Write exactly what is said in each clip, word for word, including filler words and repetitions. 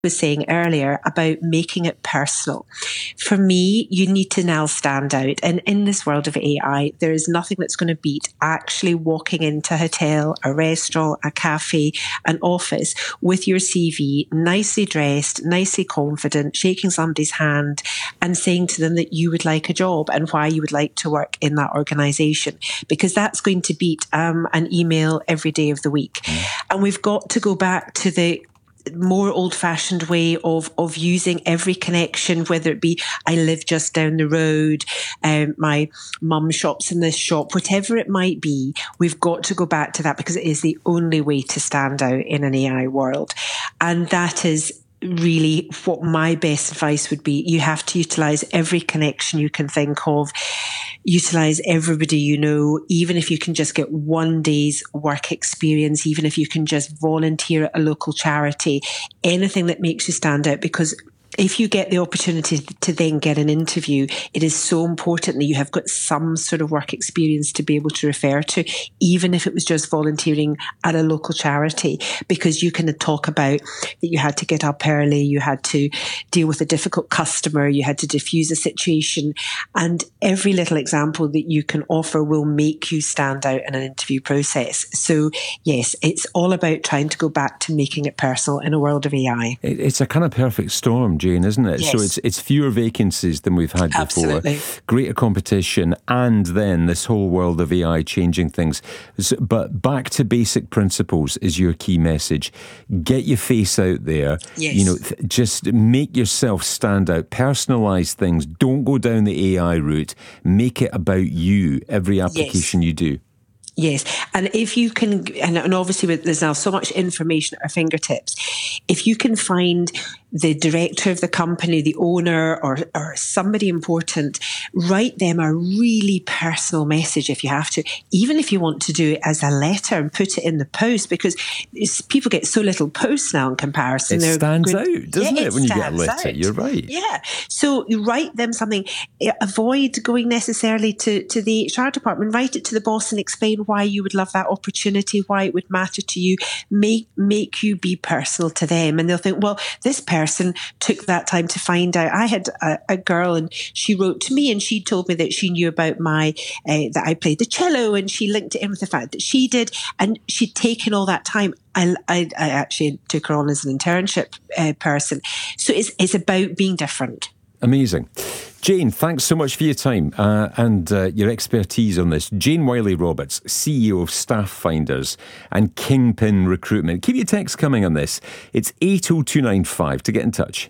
was saying earlier about making it personal. For me, you need to now stand out. And in this world of A I, there is nothing that's going to beat actually walking into a hotel, a restaurant, a cafe, an office with your C V, nicely dressed, nicely confident, shaking somebody's hand and saying to them that you would like a job and why you would like to work in that organization, because that's going to beat um, an email every day of the week. Mm. And we've got to go back to the more old-fashioned way of of using every connection, whether it be I live just down the road, um, my mum shops in this shop, whatever it might be. We've got to go back to that because it is the only way to stand out in an A I world. And that is really what my best advice would be. You have to utilize every connection you can think of. Utilize everybody you know, even if you can just get one day's work experience, even if you can just volunteer at a local charity, anything that makes you stand out, because if you get the opportunity to then get an interview, it is so important that you have got some sort of work experience to be able to refer to, even if it was just volunteering at a local charity, because you can talk about that you had to get up early, you had to deal with a difficult customer, you had to diffuse a situation, and every little example that you can offer will make you stand out in an interview process. So yes, it's all about trying to go back to making it personal in a world of A I. It's a kind of perfect storm, Jane, isn't it? Yes. So it's it's fewer vacancies than we've had before. Absolutely. Greater competition, and then this whole world of A I changing things. But back to basic principles is your key message. Get your face out there. Yes. You know, th- just make yourself stand out. Personalise things. Don't go down the A I route. Make it about you, every application yes. you do. Yes, and if you can, and, and obviously there's now so much information at our fingertips, if you can find the director of the company, the owner, or, or somebody important, write them a really personal message if you have to, even if you want to do it as a letter and put it in the post, because people get so little posts now in comparison. It They're stands good, out, doesn't yeah, it, it when you get a letter? Out. You're right. Yeah, so you write them something. Avoid going necessarily to, to the H R department. Write it to the boss and explain why you would love that opportunity, why it would matter to you. Make, make you be personal to them. And they'll think, well, this person took that time to find out. I had a, a girl and she wrote to me and she told me that she knew about my, uh, that I played the cello, and she linked it in with the fact that she did, and she'd taken all that time. I, I, I actually took her on as an internship uh, person. So it's, it's about being different. Amazing. Jane, thanks so much for your time uh, and uh, your expertise on this. Jane Wiley-Roberts, C E O of Staffinders and Kingpin Recruitment. Keep your texts coming on this. It's eight oh two nine five to get in touch.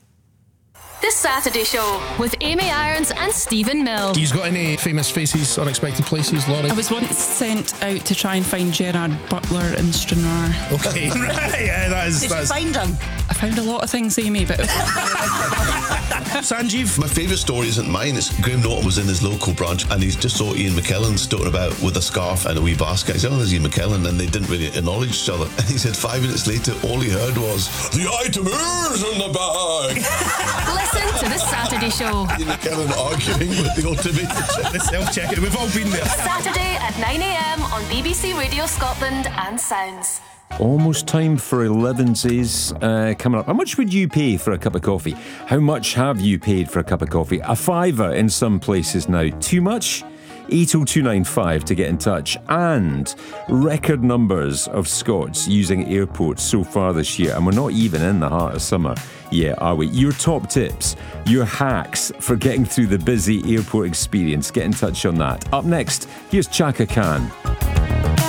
The Saturday Show with Amy Irons and Stephen Mill. Do you got any famous faces, unexpected places, Laurie? I was once sent out to try and find Gerard Butler in Stranraer. Okay, right, yeah, that is... Did that you is... find him? I found a lot of things, Amy, but... Sanjeev? My favourite story isn't mine. It's Graham Norton was in his local branch and he's just saw Ian McKellen stoating about with a scarf and a wee basket. He said, oh, there's Ian McKellen, and they didn't really acknowledge each other. And he said five minutes later, all he heard was, the item is in the bag. Listen to The Saturday Show. Ian McKellen arguing with the automated the self-checking. We've all been there. Saturday at nine a.m. on B B C Radio Scotland and Sounds. Almost time for elevenses uh, coming up. How much would you pay for a cup of coffee? How much have you paid for a cup of coffee? A fiver in some places now. Too much? eight oh two nine five to get in touch. And record numbers of Scots using airports so far this year, and we're not even in the heart of summer yet, are we? Your top tips, your hacks for getting through the busy airport experience. Get in touch on that. Up next, here's Chaka Khan.